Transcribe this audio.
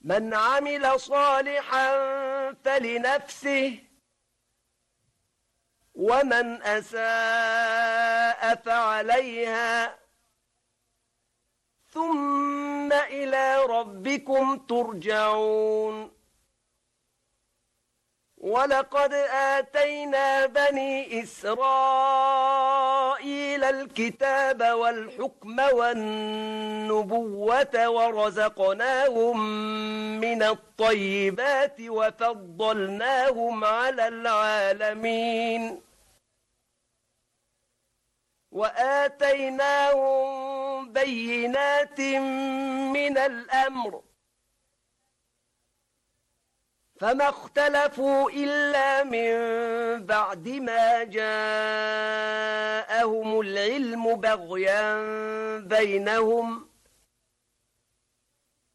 من عمل صالحا فلنفسه ومن أساء فعليها ثم إلى ربكم ترجعون ولقد آتينا بني إسرائيل الكتاب والحكم والنبوة ورزقناهم من الطيبات وفضلناهم على العالمين وآتيناهم بينات من الأمر فما اختلفوا إلا من بعد ما جاءهم العلم بغيا بينهم